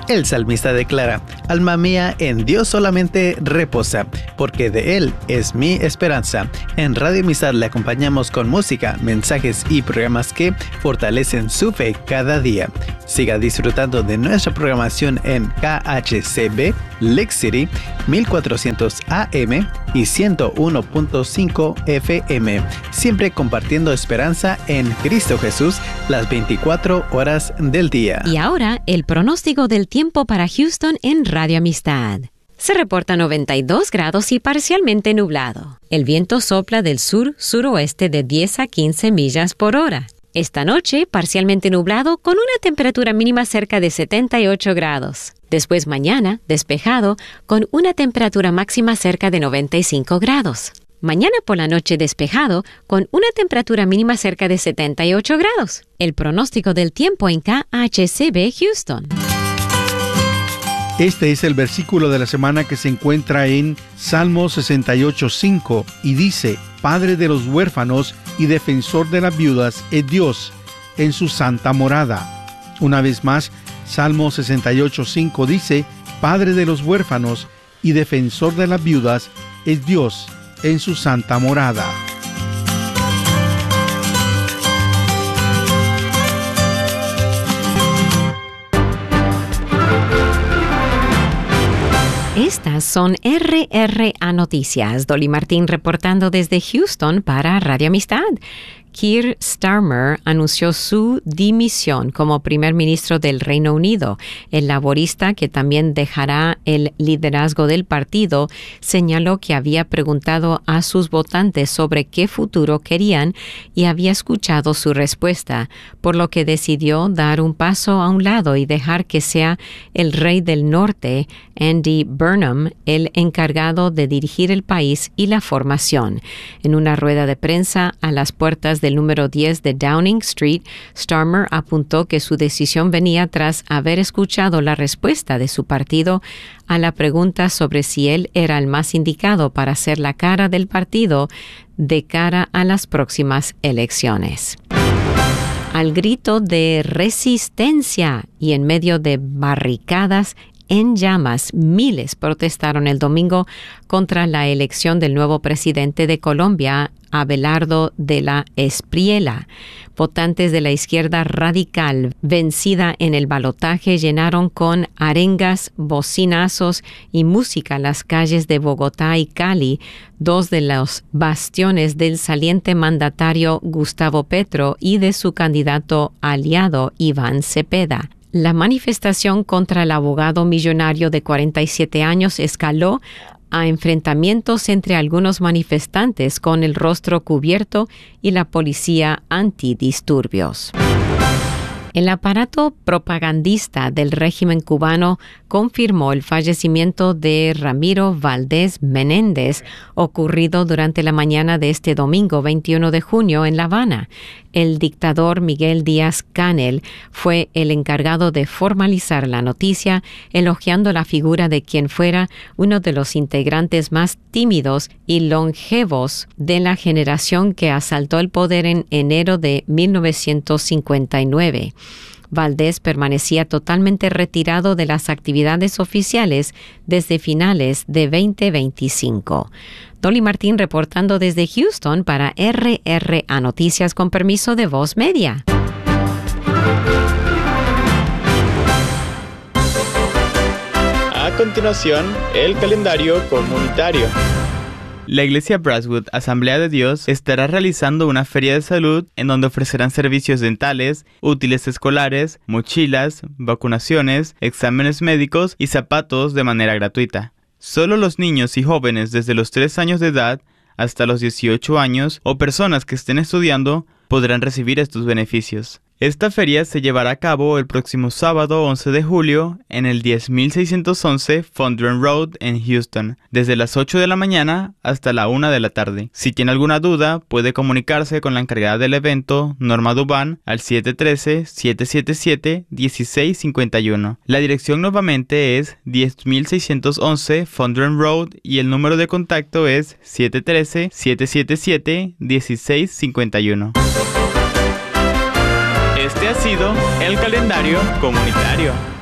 El salmista declara: alma mía, en Dios solamente reposa, porque de Él es mi esperanza. En Radio Amistad le acompañamos con música, mensajes y programas que fortalecen su fe cada día. Siga disfrutando de nuestra programación en KHCB, Lake City, 1400 AM y 101.5 FM. Siempre compartiendo esperanza en Cristo Jesús las 24 horas del día. Y ahora, el pronóstico del tiempo para Houston en Radio Amistad. Se reporta 92 grados y parcialmente nublado. El viento sopla del sur-suroeste de 10 a 15 millas por hora. Esta noche, parcialmente nublado con una temperatura mínima cerca de 78 grados. Después mañana, despejado, con una temperatura máxima cerca de 95 grados. Mañana por la noche despejado, con una temperatura mínima cerca de 78 grados. El pronóstico del tiempo en KHCB Houston. Este es el versículo de la semana que se encuentra en Salmo 68:5 y dice: Padre de los huérfanos y defensor de las viudas es Dios en su santa morada. Una vez más, Salmo 68:5 dice: Padre de los huérfanos y defensor de las viudas es Dios en su santa morada. Estas son RRA Noticias. Dolly Martín reportando desde Houston para Radio Amistad. Keir Starmer anunció su dimisión como primer ministro del Reino Unido. El laborista, que también dejará el liderazgo del partido, señaló que había preguntado a sus votantes sobre qué futuro querían y había escuchado su respuesta, por lo que decidió dar un paso a un lado y dejar que sea el rey del norte, Andy Burnham, el encargado de dirigir el país y la formación. En una rueda de prensa a las puertas del número 10 de Downing Street, Starmer apuntó que su decisión venía tras haber escuchado la respuesta de su partido a la pregunta sobre si él era el más indicado para ser la cara del partido de cara a las próximas elecciones. Al grito de resistencia y en medio de barricadas en llamas, miles protestaron el domingo contra la elección del nuevo presidente de Colombia, Abelardo de la Espriella. Votantes de la izquierda radical, vencida en el balotaje, llenaron con arengas, bocinazos y música las calles de Bogotá y Cali, dos de los bastiones del saliente mandatario Gustavo Petro y de su candidato aliado Iván Cepeda. La manifestación contra el abogado millonario de 47 años escaló a enfrentamientos entre algunos manifestantes con el rostro cubierto y la policía antidisturbios. El aparato propagandista del régimen cubano confirmó el fallecimiento de Ramiro Valdés Menéndez, ocurrido durante la mañana de este domingo 21 de junio en La Habana. El dictador Miguel Díaz-Canel fue el encargado de formalizar la noticia, elogiando la figura de quien fuera uno de los integrantes más tímidos y longevos de la generación que asaltó el poder en enero de 1959. Valdés permanecía totalmente retirado de las actividades oficiales desde finales de 2025. Dolly Martín reportando desde Houston para RRA Noticias con permiso de Voz Media. A continuación, el calendario comunitario. La Iglesia Brasswood Asamblea de Dios estará realizando una feria de salud en donde ofrecerán servicios dentales, útiles escolares, mochilas, vacunaciones, exámenes médicos y zapatos de manera gratuita. Solo los niños y jóvenes desde los 3 años de edad hasta los 18 años o personas que estén estudiando podrán recibir estos beneficios. Esta feria se llevará a cabo el próximo sábado 11 de julio en el 10611 Fondren Road en Houston, desde las 8 de la mañana hasta la 1 de la tarde. Si tiene alguna duda, puede comunicarse con la encargada del evento, Norma Dubán, al 713-777-1651. La dirección nuevamente es 10611 Fondren Road y el número de contacto es 713-777-1651. Este ha sido el calendario comunitario.